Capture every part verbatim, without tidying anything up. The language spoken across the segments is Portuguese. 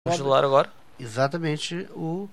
O titular agora? Exatamente, o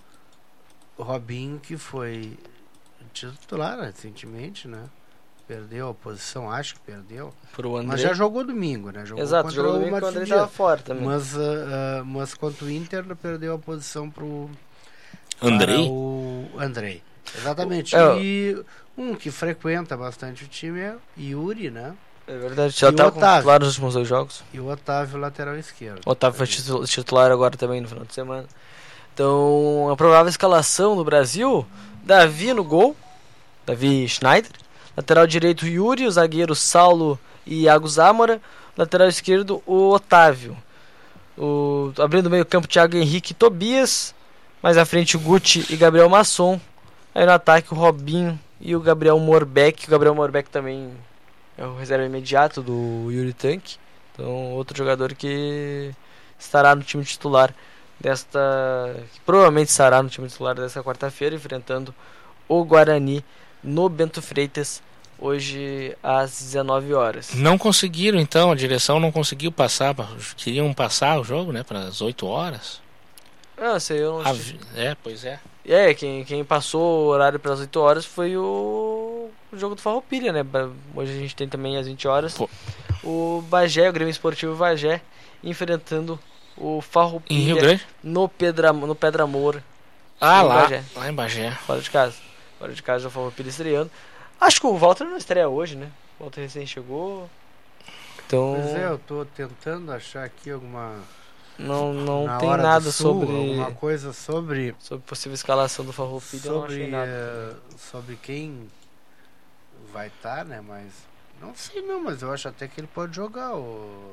Robinho, que foi titular recentemente, né? Perdeu a posição, acho que perdeu. Pro André. Mas já jogou domingo, né? Jogou Exato, contra jogou o domingo quando Martim ele Dias. tava fora também. Mas, uh, uh, mas contra o Inter perdeu a posição pro Andrei? para o Andrei. Exatamente. É, E um que frequenta bastante o time é Yuri, né? É verdade, já E o tava com Otávio? titular nos últimos dois jogos. E o Otávio, lateral esquerdo. O Otávio foi titu- titular agora também no final de semana. Então, a provável escalação do Brasil: Davi no gol, Davi Schneider. Lateral direito, Yuri. O zagueiro, Saulo e Iago Zamora. Lateral esquerdo, o Otávio. O, abrindo o meio campo, Thiago Henrique e Tobias. Mais à frente, o Guti e Gabriel Masson. Aí no ataque, o Robinho e o Gabriel Morbeck. O Gabriel Morbeck também é o reserva imediato do Yuri Tanque. Então, outro jogador que estará no time titular desta... que provavelmente estará no time titular desta quarta-feira, enfrentando o Guarani no Bento Freitas, hoje às dezenove horas. Não conseguiram, então, a direção não conseguiu passar, queriam passar o jogo, né, para as oito horas. Ah, sei, eu não Ah, sei. é, pois é. É, quem, quem passou o horário para as oito horas foi o... o jogo do Farroupilha, né? Hoje a gente tem também às vinte horas. Pô. O Bagé, o Grêmio Esportivo Bagé, enfrentando o Farroupilha em Rio Grande? no Pedra, no Pedra Moura. Ah, em lá, Bagé. lá em Bagé. Fora de casa. Fora de casa, o Farroupilha estreando. Acho que o Walter não estreia hoje, né? O Walter recém chegou. Então... Pois é, eu tô tentando achar aqui alguma... Não, não Na tem hora nada do Sul, sobre... alguma coisa sobre... Sobre possível escalação do Farroupilha, eu não achei Sobre, nada. eh, sobre quem vai estar, né? Mas... Não sei não, mas eu acho até que ele pode jogar. O,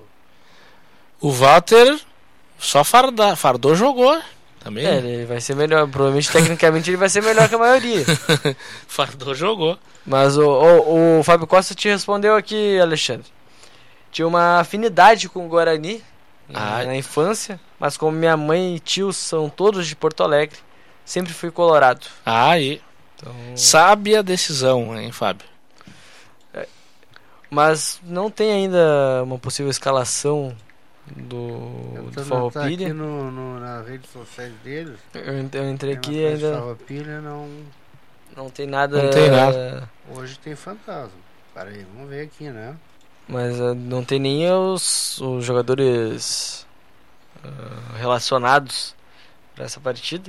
o Walter só farda, fardou jogou também. É, ele vai ser melhor. Provavelmente, tecnicamente, ele vai ser melhor que a maioria. Fardou jogou. Mas o, o, o Fábio Costa te respondeu aqui, Alexandre. Tinha uma afinidade com o Guarani ah. na infância, mas como minha mãe e tios são todos de Porto Alegre, sempre fui colorado. Ah, e então... sabe a decisão, hein, Fábio? É, mas não tem ainda uma possível escalação do, do Farroupilha. Aqui no, no, nas redes sociais deles. Eu, eu entrei tem aqui e ainda Farroupilha não... não tem nada. Não tem nada. Hoje tem fantasma. Para aí, vamos ver aqui, né? Mas uh, não tem nem os, os jogadores uh, relacionados para essa partida.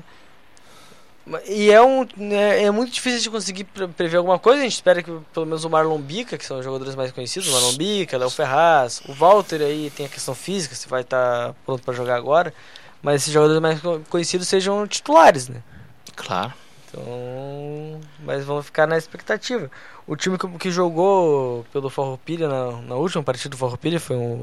E é, um, é, é muito difícil de conseguir pre- prever alguma coisa. A gente espera que pelo menos o Marlon Bica, que são os jogadores mais conhecidos, o Marlon Bica, Léo Ferraz, o Walter aí tem a questão física, se vai estar tá pronto para jogar agora. Mas esses jogadores mais conhecidos sejam titulares, né? Claro. Então, mas vamos ficar na expectativa. O time que, que jogou pelo Farroupilha na, na última partida do Farroupilha foi um,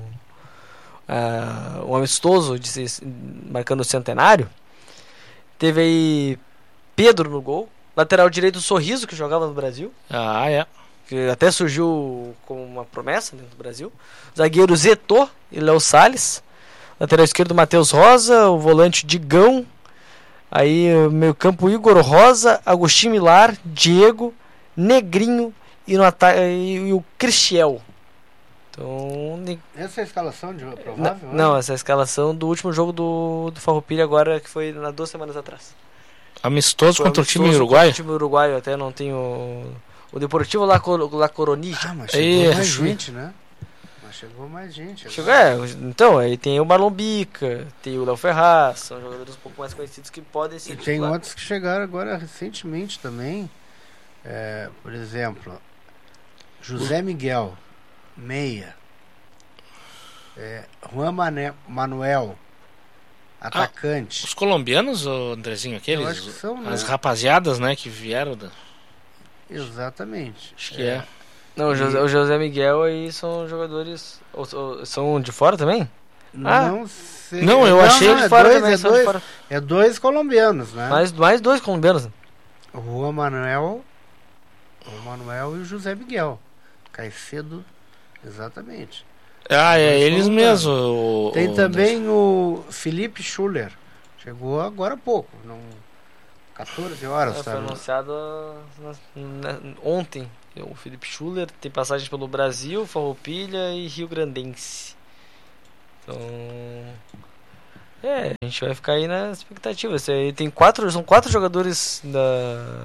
uh, um amistoso de, marcando o centenário. Teve aí Pedro no gol, lateral direito Sorriso, que jogava no Brasil. Ah, é. Que até surgiu como uma promessa dentro do Brasil. Zagueiro Zetô e Léo Salles. Lateral esquerdo Matheus Rosa, o volante Digão. Aí meio campo Igor Rosa, Agostinho Milar, Diego, Negrinho e, no ata- e o Cristiel. Então, essa é a escalação de provável? Não, não, essa é a escalação do último jogo do, do Farroupilha agora, que foi há duas semanas atrás. Amistoso foi contra amistoso o time uruguaio? Contra o time uruguaio, até não tem o... O Deportivo La, Cor- La Coronilla. Ah, mas chegou é, mais sim. gente, né? Mas chegou mais gente. Chegou, é, então, aí tem o Marlon Bica, tem o Léo Ferraz, são jogadores um pouco mais conhecidos que podem ser E tem titular. outros que chegaram agora recentemente também. É, por exemplo, José Miguel, meia. É, Juan Mané, Manuel, atacante. Ah, os colombianos, o Andrezinho, aqueles? Eu acho que são, né? As rapaziadas, né, que vieram da... Exatamente. Acho que é. é. Não, o José, o José Miguel aí são jogadores... Ou, ou, são de fora também? Não ah. sei. Não, eu não, achei não, de é fora dois, também, é, são de dois, fora. é dois colombianos, né? Mais, mais dois colombianos. O Juan Manuel, o Manuel e o José Miguel. Caicedo, exatamente. Ah, é eles mesmos. Tem também o Felipe Schuller. Chegou agora há pouco, não, quatorze horas. É, tá, foi anunciado na, na, ontem. O Felipe Schuller tem passagem pelo Brasil, Farroupilha e Rio Grandense. Então, É, a gente vai ficar aí na expectativa. Esse aí tem quatro, são quatro jogadores da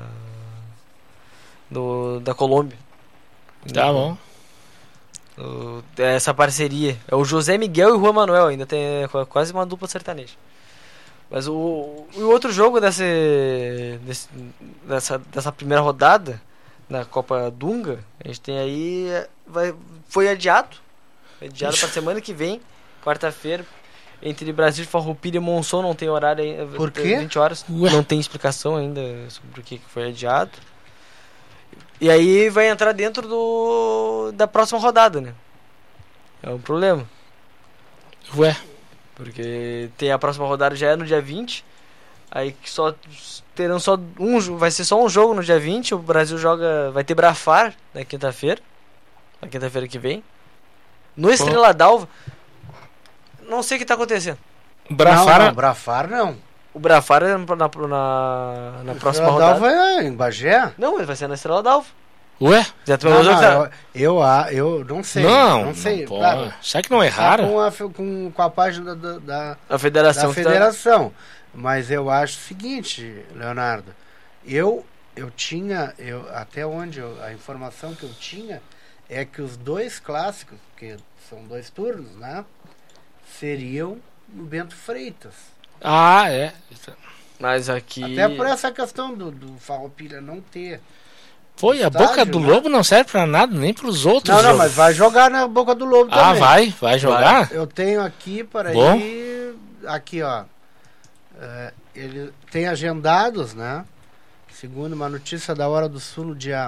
do, da Colômbia. Tá bom. O- essa parceria. É o José Miguel e o Juan Manuel, ainda tem é, qu- quase uma dupla sertaneja. Mas o, o outro jogo desse, desse- dessa, dessa primeira rodada na Copa Dunga, a gente tem aí. é, Vai, foi adiado. Foi adiado para semana que vem, quarta-feira. Entre Brasil, Farroupilha e Monção não tem horário ainda. Por quê? vinte horas. Ué. Não tem explicação ainda sobre o que que foi adiado. E aí vai entrar dentro do da próxima rodada, né? É um problema. Ué, Porque tem a próxima rodada já é no dia vinte. Aí que só terão só um, jo- vai ser só um jogo no dia vinte. O Brasil joga, vai ter Brafar na quinta-feira, na quinta-feira que vem. No Estrela d'Alva. Não sei o que tá acontecendo. Brafara. Não, não, Brafar não. O Brafar é na, na, na, na próxima Estrela rodada. d'Alva é em Bagé? Não, ele vai ser na Estrela d'Alva. Ué? Já tem Não, um jogo que tá- não, eu, eu, ah, eu não sei. Não, não sei. não pode. Claro, Será que não é tá raro? com, a, fe- com, com a página da, da, A federação. da que tá- federação. Mas eu acho o seguinte, Leonardo. Eu, eu tinha, eu, até onde eu- a informação que eu tinha é que os dois clássicos, que são dois turnos, né? Seriam no Bento Freitas. Ah, é. Mas aqui. Até por essa questão do, do Farroupilha não ter. Foi, a Estádio, Boca do né? Lobo não serve pra nada, nem pros outros Não, não, jogos. mas vai jogar na Boca do Lobo Ah, também. vai? Vai jogar? Eu tenho aqui para Bom. ir. Aqui, ó. É, ele tem agendados, né? Segundo uma notícia da Hora do Sul, no dia,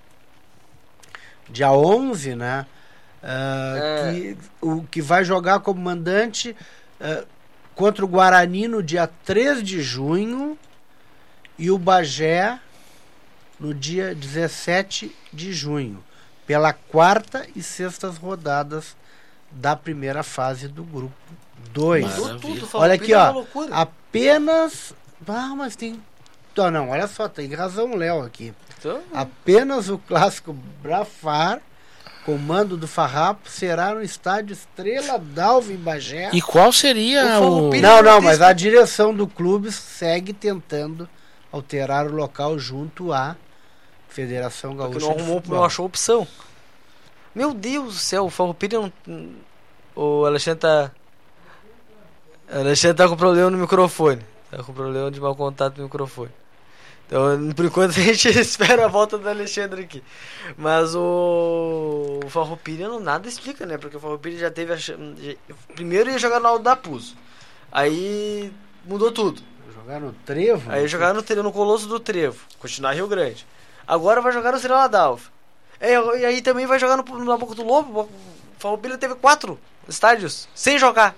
dia onze, né? Ah, É. que, o que vai jogar como mandante ah, contra o Guarani no dia três de junho e o Bagé no dia dezessete de junho, pela quarta e sextas rodadas da primeira fase do grupo dois. Maravilha. Tudo, tudo, Olha aqui, Farroupilha é uma ó. loucura. Apenas. Ah, mas tem. Não, não, olha só, tem razão o Léo aqui. Então, Apenas o clássico Brafar, comando do Farrapo, será no estádio Estrela d'Alva em Bagé. E qual seria O o... Farroupilha- Não, não não, tem mas expli- a direção do clube segue tentando alterar o local junto à Federação porque Gaúcha não de arrumou, Futebol. não achou opção. Meu Deus do céu, o Farroupilha não. O Alexandre tá. O Alexandre tá com problema no microfone. Tá com problema de mau contato no microfone. Então, por enquanto, a gente espera a volta do Alexandre aqui. Mas o, o Farroupilha não nada explica, né? Porque o Farroupilha já teve a... ch- já- Primeiro ia jogar no Alto da Puso. Aí mudou tudo. Jogar no Trevo? Aí jogar no, Tre- no Colosso do Trevo, continuar Rio Grande. Agora vai jogar no Estrela d'Alva. É, e aí também vai jogar no, na Boca do Lobo. O Farroupilha teve quatro estádios sem jogar.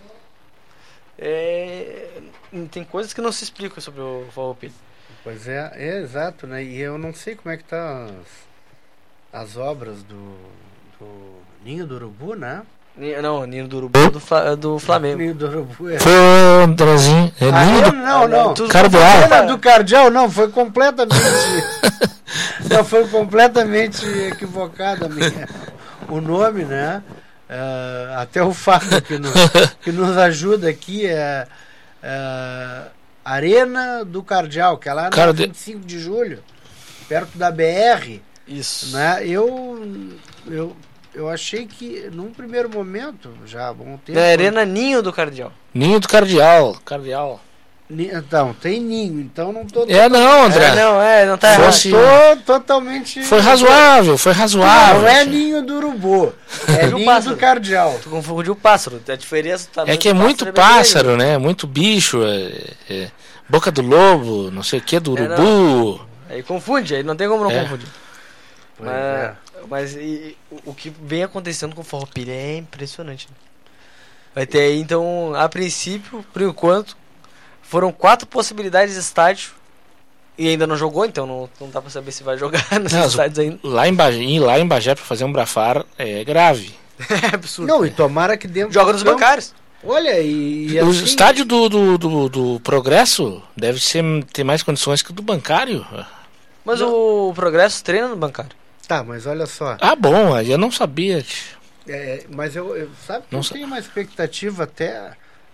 É, tem coisas que não se explicam sobre o Farroupilha. Pois é, é exato, né? E eu não sei como é que tá as, as obras do, do Ninho do Urubu, né? Ni- Não, Nino do Urubu do, Fla- do Flamengo. Ninho do Urubu é. Foi o Andrezinho. É Ah, lindo. não, não. Tudo Cardeal. bom, Cena do Cardeal, não, foi completamente. não, foi completamente equivocado a minha, o nome, né? Ah, até o Fábio que nos, que nos ajuda aqui é. é Arena do Cardeal, que é lá na Carde- vinte e cinco de julho, perto da B R, Isso. né? Eu, eu, eu achei que, num primeiro momento, já há bom tempo. Na Arena Ninho do Cardeal. Ninho do Cardeal. Cardeal. Ni- Então, tem ninho, então não tô. É não, André. É, não, é, não tá Eu errado. Fosse- tô totalmente. Foi razoável, foi razoável. Não é ninho do urubu, é do ninho pássaro. do cardeal. Tu confundiu o pássaro. A diferença tá É que é muito pássaro, né? Muito bicho. é- é Boca do Lobo, não sei o que, do É, urubu. Aí confunde, aí não tem como não É. confundir. Pois Mas, é. mas e- e o- o que vem acontecendo com o Farroupilha é impressionante. né? Vai ter aí, então, a princípio, por enquanto, foram quatro possibilidades de estádio. E ainda não jogou, então não, não dá pra saber se vai jogar nos Não, estádios ainda. Lá em Bagé, ir lá em Bagé pra fazer um brafar é grave. É absurdo. Não, e tomara que dentro. Joga do nos campo- bancários. Olha, e. e O assim, estádio do, do, do, do Progresso deve ser, ter mais condições que o do bancário. Mas o Progresso treina no bancário. Tá, mas olha só. Ah, bom, aí eu não sabia. tch. É, mas eu, eu sabe que Não eu sa- tenho uma expectativa até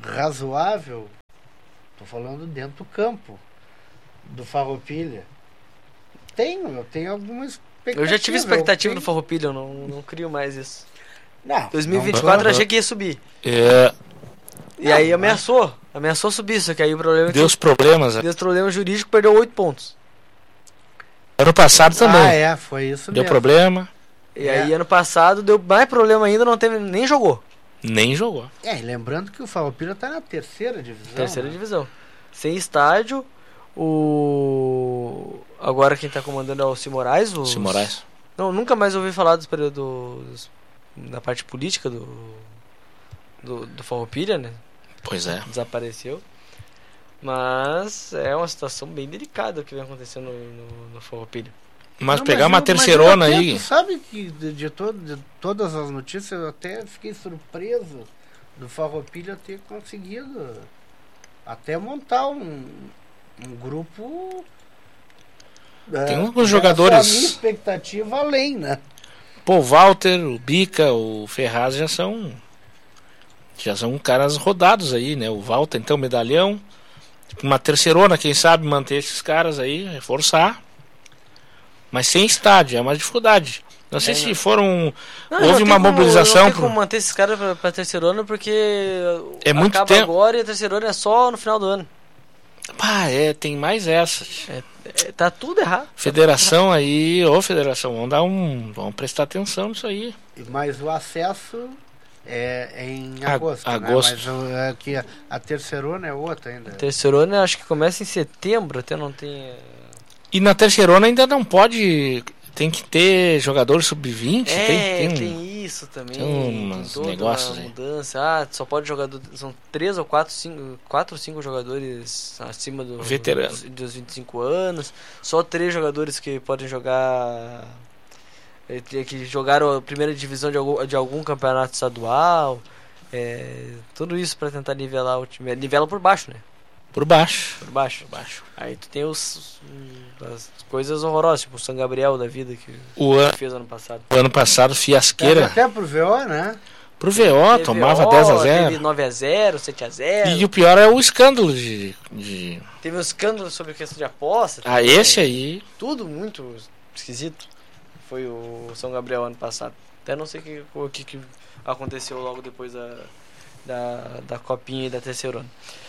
razoável, tô falando dentro do campo, do Farroupilha. Tenho, eu tenho alguma expectativa. Eu já tive expectativa tenho... do Farroupilha, eu não, não crio mais isso. Não, dois mil e vinte e quatro não, eu achei que ia subir. É, E Não, aí mas- ameaçou. Ameaçou subir, só que aí o problema é que deu os problemas. né? deu os problemas jurídicos, perdeu oito pontos. Ano passado também. Ah, é, foi isso Deu mesmo. problema, E É. aí ano passado deu mais problema ainda, não teve, nem jogou. nem jogou. É, e lembrando que o Farroupilha tá na terceira divisão. Terceira né? divisão. Sem estádio, o... Agora quem tá comandando é o Cimo Moraes. Os... Cimo Moraes. Não, nunca mais ouvi falar dos períodos da parte política do do, do Farroupilha, né? Pois é. Desapareceu. Mas é uma situação bem delicada o que vem acontecendo no, no, no Farroupilha. Mas Não, pegar eu- uma mas terceirona eu até- aí. Tu sabe que de, de, todo, de todas as notícias eu até fiquei surpreso do Farroupilha ter conseguido até montar um, um grupo. Tem é, alguns já jogadores- A minha expectativa além, né? Pô, o Walter, o Bica, o Ferraz já são. Já são caras rodados aí, né? O Walter, então, medalhão. Uma terceirona, quem sabe, manter esses caras aí, reforçar. Mas sem estádio, é uma dificuldade. Não sei É, se não. foram. Não, Houve não tem uma como- mobilização Não tem pro- como manter esses caras pra, pra terceirona porque É muito acaba tempo. agora e a terceirona é só no final do ano. Pá, é, tem mais essas. É, é, tá tudo errado. Federação aí, ô federação, vamos dar um. Vamos prestar atenção nisso aí. Mas o acesso é, é em A- agosto. né? agosto. Mas o- é que a, a terceirona é outra ainda. Terceirona acho que começa em setembro, até não tem. é, E na terceirona ainda não pode. Tem que ter jogador sub vinte. É, tem, tem, tem, isso também. tem umas toda negócios uma aí. mudança. Ah, só pode jogador. São três ou quatro, cinco, quatro ou cinco jogadores acima do, Veterano. dos, dos vinte e cinco anos. Só três jogadores que podem jogar. eh, Que jogaram a primeira divisão de algum, de algum campeonato estadual. É, tudo isso pra tentar nivelar o time. Nivela por baixo, né? por baixo. Por baixo. Por baixo. Aí tu tem os, as coisas horrorosas, tipo o São Gabriel da vida que O, an- fez ano passado. o ano passado, Teve fiasqueira. até pro V O, né? Pro V O, Teve tomava ó, dez a zero. Teve nove a zero, sete a zero. E o pior é o escândalo de. de... Teve um escândalo sobre questão de aposta. Ah, também. esse aí. Tudo muito esquisito. Foi o São Gabriel ano passado. Até não sei o que, o que, que aconteceu logo depois da, da, da Copinha e da Terceirona.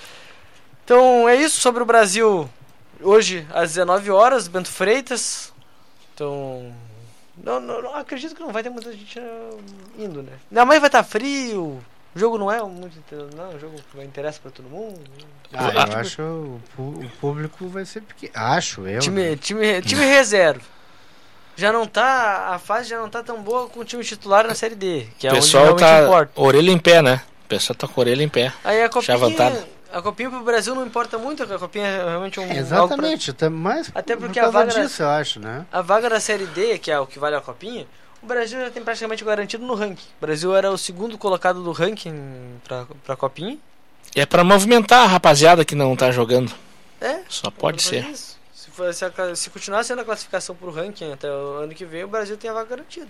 Então é isso sobre o Brasil. Hoje, às dezenove horas, Bento Freitas. Então. Não, não, não, acredito que não vai ter muita gente uh, indo, né? Ainda mais vai estar frio. O jogo não é muito. Não, o jogo que vai interessa pra todo mundo. Ah, Ah, eu acho o, pu- o público vai ser pequeno. Acho eu. Time, né? time, time reserva. Já não tá. A fase já não tá tão boa com o time titular na Série D, que é O onde pessoal realmente tá. importa. Orelha em pé, né? O pessoal tá com a orelha em pé. Aí a copinha. Chavantada. A copinha pro Brasil não importa muito, porque a copinha é realmente um. É, algo exatamente, até mais Até por porque a causa vaga era- disso, eu acho, né? Pra, a vaga da Série D, que é o que vale a copinha, o Brasil já tem praticamente garantido no ranking. O Brasil era o segundo colocado do ranking pra, pra copinha. É pra movimentar a rapaziada que não tá jogando. É. Só pode fazer ser. isso. Se, for, se, a- se continuar sendo a classificação pro ranking até o ano que vem, o Brasil tem a vaga garantida.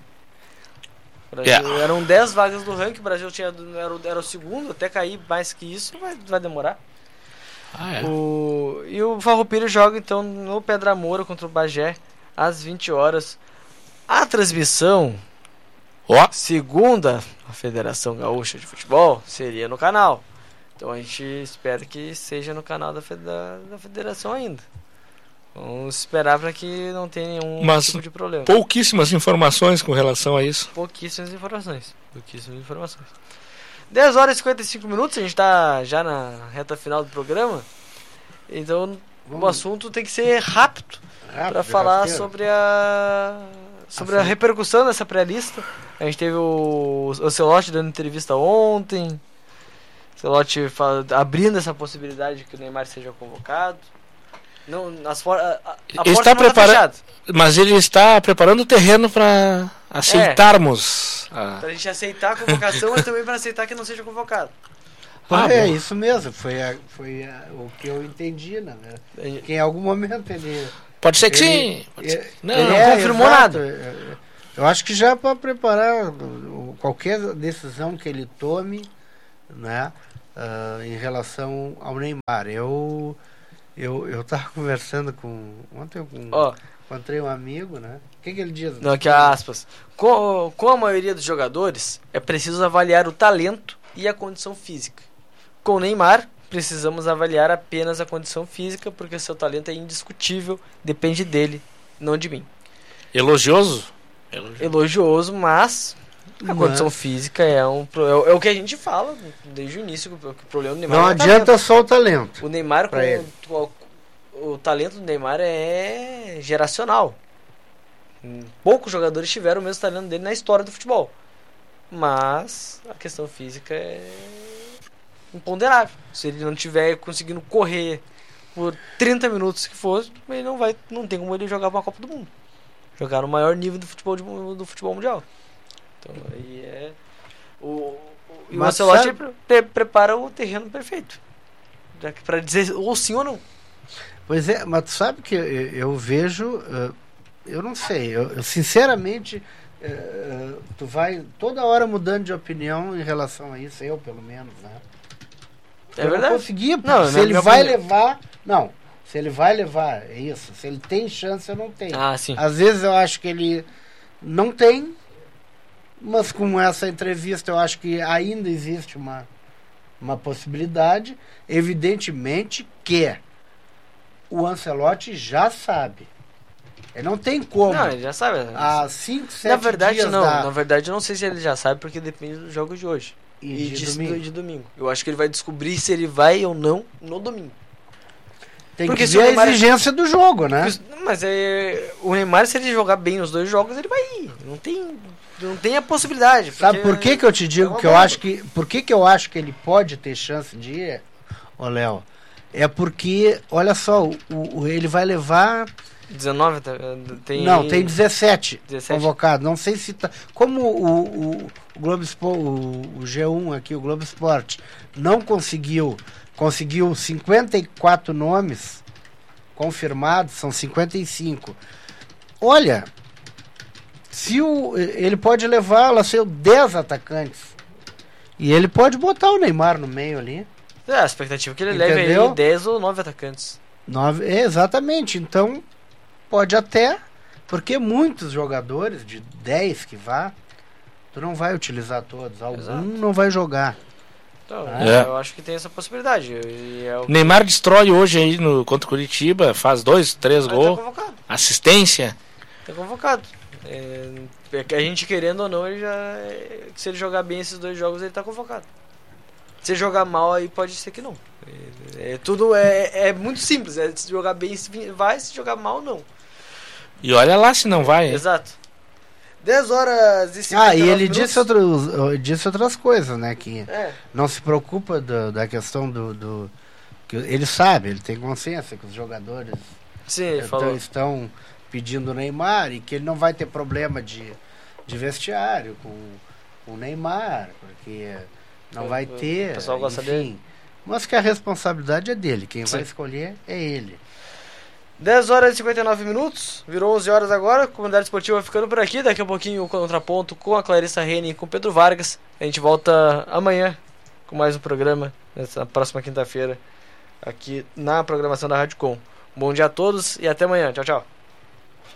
O Brasil, É. Eram dez vagas do ranking, o Brasil tinha, era, o- era o segundo, até cair mais que isso vai, vai demorar. Ah, é. O, e o Farroupilha joga então no Pedra Moura contra o Bagé às vinte horas. A transmissão, Ó, segunda a Federação Gaúcha de Futebol, seria no canal. Então a gente espera que seja no canal da, feda- da federação ainda. Vamos esperar para que não tenha nenhum Mas- tipo de problema. pouquíssimas informações com relação a isso. Pouquíssimas informações. Pouquíssimas informações. dez horas e cinquenta e cinco minutos, a gente tá já na reta final do programa. Então o Vamos- assunto tem que ser rápido Rápido, para falar rasteiro. sobre a sobre a Assim. repercussão dessa pré-lista. A gente teve o o Celote dando entrevista ontem. O Celote fala- abrindo essa possibilidade de que o Neymar seja convocado. Não, as for, a, a, a Ele porta está não tá prepara- fechada. Mas ele está preparando o terreno para aceitarmos. a- Pra gente aceitar a convocação, mas também para aceitar que não seja convocado. Ah, é bom. isso mesmo, foi, a- foi a- o que eu entendi, né? A gente- Que em algum momento ele. Pode ser que ele- sim. Pode ser ele- que- Não, ele não. é- confirmou nada. Eu- Eu acho que já para preparar o- qualquer decisão que ele tome, né? uh, em relação ao Neymar. Eu eu eu tava conversando com ontem eu com, Ó, encontrei um amigo, né? O que, que ele diz? não, aqui aspas. Com, com a maioria dos jogadores, é preciso avaliar o talento e a condição física. Com o Neymar, precisamos avaliar apenas a condição física, porque seu talento é indiscutível, depende dele, não de mim. Elogioso? Elogioso. Elogioso, mas a Mas- condição física é, um, pro- é, o- é o que a gente fala desde o início, que o, que o problema do Neymar Não é o adianta talento. só o talento. O Neymar, com pra ele. o, o, o talento do Neymar é geracional. Hum, Poucos jogadores tiveram o mesmo talento dele na história do futebol. Mas a questão física é imponderável. Se ele não tiver conseguindo correr por trinta minutos que fosse, ele não vai, não tem como ele jogar uma Copa do Mundo. Jogar no maior nível do futebol, de- do futebol mundial. Então aí é o, o, e o Mas Ancelotti sabe- pre- pre- prepara o terreno perfeito. Já que para dizer ou sim ou não. Pois é, mas tu sabe que eu, eu vejo, uh, eu não sei, eu, eu sinceramente, uh, uh, tu vai toda hora mudando de opinião em relação a isso, eu pelo menos, né? É eu verdade. não consegui, porque Não, se na ele minha vai opinião. levar, não, se ele vai levar, é isso, se ele tem chance, eu não tenho. Ah, sim. Às vezes eu acho que ele não tem, mas com essa entrevista eu acho que ainda existe uma, uma possibilidade. Evidentemente que o Ancelotti já sabe. Ele não tem como. Não, ele já sabe. Há cinco, sete Na verdade, dias não. da... Na verdade, eu não sei se ele já sabe, porque depende dos jogos de hoje. e, de, de, domingo. de domingo. Eu acho que ele vai descobrir se ele vai ou não no domingo. Tem porque que se o ver a Neymar- exigência do jogo, né? Porque- Mas é, o Neymar, se ele jogar bem nos dois jogos, ele vai ir. Não tem, não tem a possibilidade. Sabe porque por que, que eu te é digo uma que eu bomba. acho que... Por que, que eu acho que ele pode ter chance de ir, ô Léo? É porque, olha só, o, o- ele vai levar... dezenove tá, tem. Não, tem dezessete, dezessete. convocados. Não sei se tá. Como o, o, o Globo Expo, o, o G um aqui, o Globo Esporte, não conseguiu, conseguiu cinquenta e quatro nomes confirmados, são cinquenta e cinco. Olha, se o, ele pode levar, lá sei, dez atacantes. E ele pode botar o Neymar no meio ali. É, a expectativa é que ele leve Entendeu? aí dez ou nove atacantes. Nove, é, exatamente. Então, pode até, porque muitos jogadores, de dez que vá, tu não vai utilizar todos. Algum Exato. não vai jogar. Então, É. eu acho que tem essa possibilidade. E é o que Neymar destrói hoje aí no, contra o Curitiba, faz dois, três vai ter gols, convocado. assistência. Tá convocado. É, é que a gente querendo ou não, ele já. é, Se ele jogar bem esses dois jogos, ele tá convocado. Se ele jogar mal, aí pode ser que não. É, é tudo é, é muito simples. É, se jogar bem, vai, se jogar mal, não. E olha lá se não vai. hein? Exato. dez horas e cinquenta Ah, e ele minutos. disse, outros, disse outras coisas, né? Que É, não se preocupa do- da questão do, do- que ele sabe, ele tem consciência que os jogadores sim, ele então, falou. estão pedindo o Neymar e que ele não vai ter problema de, de vestiário com, com o Neymar, porque não O- vai o ter, pessoal gosta enfim. dele. Mas que a responsabilidade é dele, quem Sim. vai escolher é ele. dez horas e cinquenta e nove minutos, virou onze horas agora. A comunidade esportiva vai ficando por aqui. Daqui a pouquinho o contraponto com a Clarissa Rene e com o Pedro Vargas. A gente volta amanhã com mais um programa, nessa próxima quinta-feira, aqui na programação da Rádio Com. Bom dia a todos e até amanhã. Tchau, tchau.